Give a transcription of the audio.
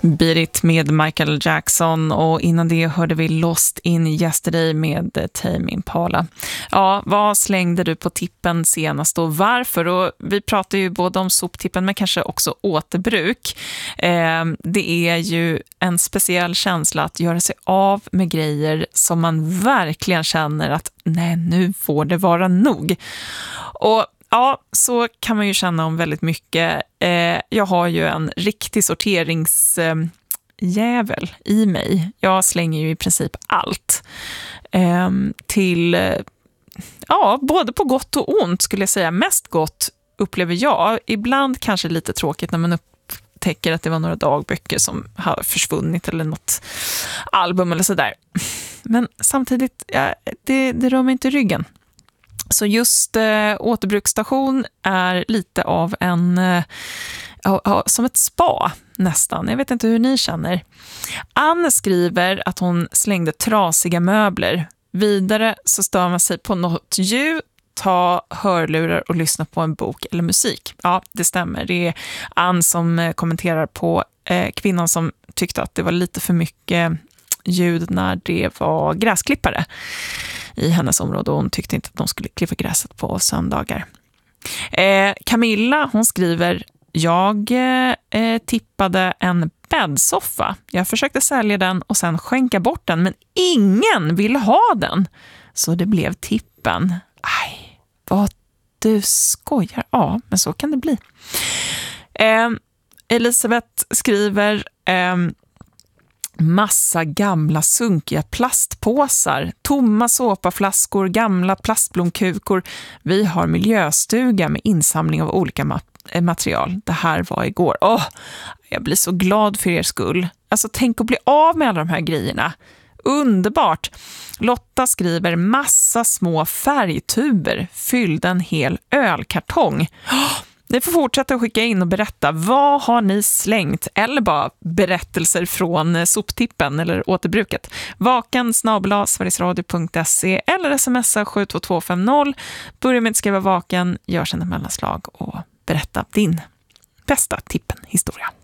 Beat It med Michael Jackson, och innan det hörde vi Lost in Yesterday med Tame Impala. Ja, vad slängde du på tippen senast och varför? Och vi pratar ju både om soptippen men kanske också återbruk. Det är ju en speciell känsla att göra sig av med grejer som man verkligen känner att nej, nu får det vara nog. Och ja, så kan man ju känna om väldigt mycket. Jag har ju en riktig sorteringsjävel i mig. Jag slänger ju i princip allt. Både på gott och ont skulle jag säga. Mest gott upplever jag. Ibland kanske lite tråkigt när man upptäcker att det var några dagböcker som har försvunnit eller något album eller sådär. Men samtidigt, det rör mig inte i ryggen. Så just återbruksstation är lite av som ett spa nästan. Jag vet inte hur ni känner. Anne skriver att hon slängde trasiga möbler. Vidare så stör man sig på något ljud, ta hörlurar och lyssna på en bok eller musik. Ja, det stämmer. Det är Anne som kommenterar på kvinnan som tyckte att det var lite för mycket ljud när det var gräsklippare i hennes område, och hon tyckte inte att de skulle klippa gräset på söndagar. Camilla, hon skriver: jag tippade en bäddsoffa. Jag försökte sälja den och sen skänka bort den, men ingen ville ha den. Så det blev tippen. Aj, vad du skojar. Ja, men så kan det bli. Elisabeth skriver: massa gamla sunkiga plastpåsar, tomma såpaflaskor, gamla plastblomkukor. Vi har miljöstuga med insamling av olika material. Det här var igår. Jag blir så glad för er skull. Alltså, tänk att bli av med alla de här grejerna. Underbart. Lotta skriver: massa små färgtuber, fyllde en hel ölkartong. Ni får fortsätta att skicka in och berätta. Vad har ni slängt? Eller bara berättelser från soptippen eller återbruket. vaken@sverigesradio.se eller smsa 72250. Börja med att skriva vaken, gör sen en mellanslag och berätta din bästa tippen-historia.